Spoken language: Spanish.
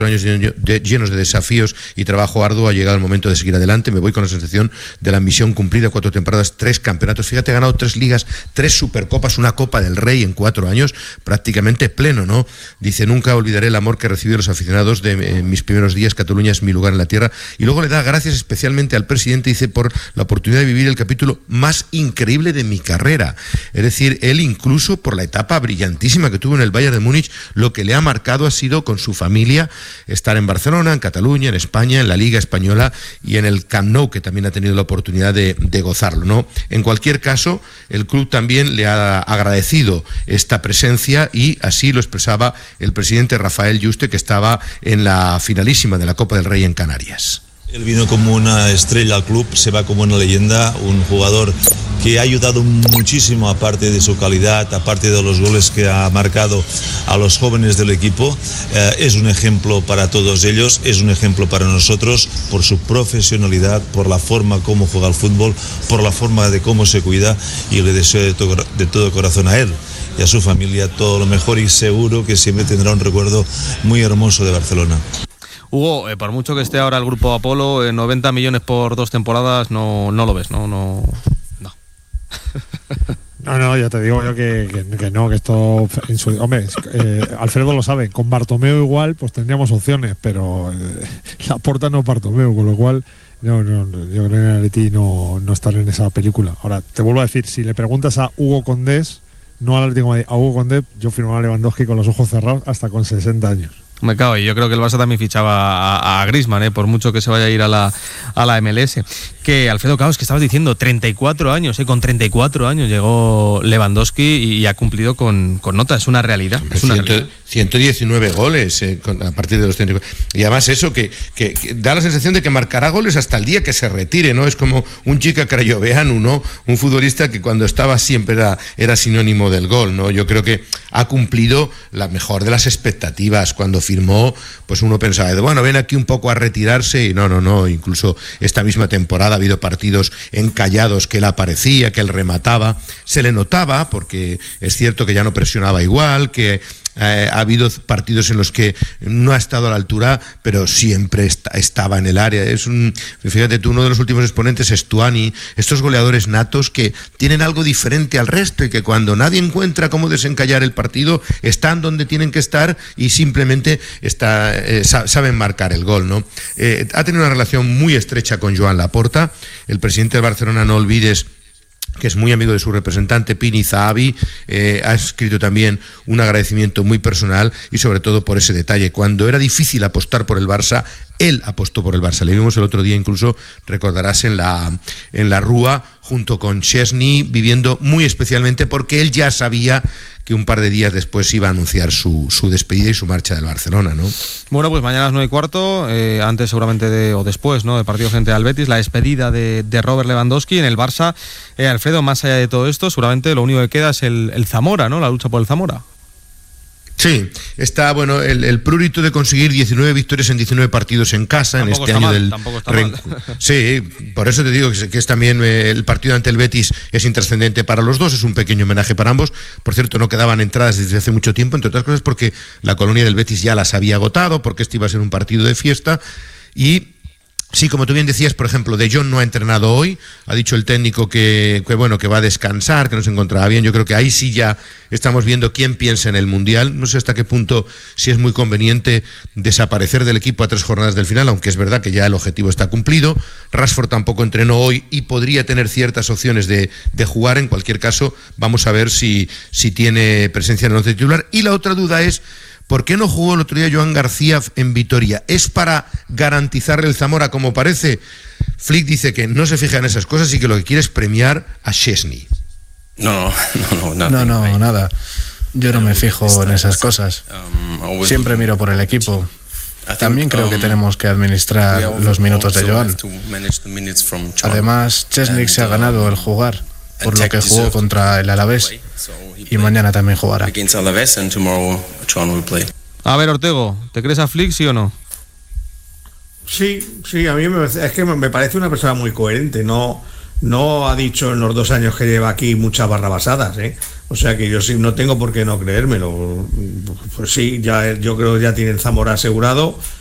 años llenos de desafíos y trabajo arduo, ha llegado el momento de seguir adelante. Me voy con la sensación de la misión cumplida, 4 temporadas, 3 campeonatos. Fíjate, ha ganado 3 ligas, 3 supercopas, una Copa del Rey en 4 años, prácticamente pleno, ¿no? Dice, nunca olvidaré el amor que recibí de los aficionados de mis primeros días. Cataluña es mi lugar en la tierra. Y luego le da gracias especialmente al presidente, dice, por la oportunidad de vivir el capítulo más increíble de mi carrera. Es decir, él incluso por la etapa brillantísima que tuvo en el Bayern de Múnich, lo que le ha marcado ha sido con su familia estar en Barcelona, en Cataluña, en España, en la Liga Española y en el Camp Nou, que también ha tenido la oportunidad de gozarlo, ¿no? En cualquier caso, el club también le ha agradecido esta presencia y así lo expresaba el presidente Rafael Yuste, que estaba en la finalísima de la Copa del Rey en Canarias. Él vino como una estrella al club, se va como una leyenda, un jugador que ha ayudado muchísimo, aparte de su calidad, aparte de los goles que ha marcado a los jóvenes del equipo. Es un ejemplo para todos ellos, es un ejemplo para nosotros por su profesionalidad, por la forma como juega el fútbol, por la forma de cómo se cuida, y le deseo de todo corazón a él y a su familia todo lo mejor, y seguro que siempre tendrá un recuerdo muy hermoso de Barcelona. Hugo, por mucho que esté ahora el grupo Apolo, 90 millones por 2 temporadas, no lo ves, no. No, ya te digo yo que no, que esto... Hombre, Alfredo lo sabe, con Bartomeu igual pues tendríamos opciones, pero Laporta no es Bartomeu, con lo cual no, yo creo que en Atleti no están en esa película. Ahora, te vuelvo a decir, si le preguntas a Hugo Condés, no al Atlético de Madrid, a Hugo Condés, yo firmaba a Lewandowski con los ojos cerrados hasta con 60 años. Me cago, y yo creo que el Barça también fichaba a Griezmann, por mucho que se vaya a ir a la MLS. Que Alfredo Caos, que estabas diciendo, 34 años, con 34 años llegó Lewandowski y ha cumplido con nota, es una realidad. Es una realidad. 119 goles a partir de los 34. Y además eso que da la sensación de que marcará goles hasta el día que se retire, ¿no? Es como un Chica Crayoveanu, ¿no? Un futbolista que cuando estaba siempre era sinónimo del gol, ¿no? Yo creo que ha cumplido la mejor de las expectativas. Cuando firmó, pues uno pensaba, bueno, ven aquí un poco a retirarse, y no, incluso esta misma temporada ha habido partidos encallados que él aparecía, que él remataba, se le notaba, porque es cierto que ya no presionaba igual, que ha habido partidos en los que no ha estado a la altura, pero siempre estaba en el área. Fíjate tú, uno de los últimos exponentes es Tuani, estos goleadores natos que tienen algo diferente al resto y que cuando nadie encuentra cómo desencallar el partido, están donde tienen que estar y simplemente saben marcar el gol, ¿no? Ha tenido una relación muy estrecha con Joan Laporta, el presidente del Barcelona, no olvides que es muy amigo de su representante Pini Zahavi, ha escrito también un agradecimiento muy personal y sobre todo por ese detalle. Cuando era difícil apostar por el Barça, él apostó por el Barça. Le vimos el otro día, incluso recordarás, en la Rúa junto con Szczesny, viviendo muy especialmente porque él ya sabía que un par de días después iba a anunciar su despedida y su marcha del Barcelona, ¿no? Bueno, pues mañana a las 9:15, antes seguramente o después, ¿no?, del partido frente al Betis, la despedida de Robert Lewandowski en el Barça. Alfredo, más allá de todo esto, seguramente lo único que queda es el Zamora, ¿no?, la lucha por el Zamora. Sí, está bueno el prurito de conseguir 19 victorias en 19 partidos en casa tampoco en este año mal, del tampoco está mal. Sí, por eso te digo que es también el partido ante el Betis es intrascendente para los dos, es un pequeño homenaje para ambos. Por cierto, no quedaban entradas desde hace mucho tiempo, entre otras cosas porque la colonia del Betis ya las había agotado, porque este iba a ser un partido de fiesta. Y sí, como tú bien decías, por ejemplo, De Jong no ha entrenado hoy, ha dicho el técnico que va a descansar, que no se encontraba bien. Yo creo que ahí sí ya estamos viendo quién piensa en el Mundial. No sé hasta qué punto si es muy conveniente desaparecer del equipo a 3 jornadas del final, aunque es verdad que ya el objetivo está cumplido. Rashford tampoco entrenó hoy y podría tener ciertas opciones de jugar. En cualquier caso, vamos a ver si tiene presencia en el once titular. Y la otra duda es, ¿por qué no jugó el otro día Joan García en Vitoria? ¿Es para garantizarle el Zamora como parece? Flick dice que no se fija en esas cosas y que lo que quiere es premiar a Szczesny. No, nada. Yo no me fijo en esas cosas. Siempre miro por el equipo. También creo que tenemos que administrar los minutos de Joan. Además, Szczesny se ha ganado el jugar, por lo que jugó contra el Alavés. Y mañana también jugará. A ver, Ortego, ¿te crees a Flick, sí o no? Sí, a mí es que me parece una persona muy coherente. No no ha dicho en los 2 años que lleva aquí muchas barrabasadas, ¿eh? O sea que yo sí no tengo por qué no creérmelo. Pues sí, ya yo creo que ya tienen Zamora asegurado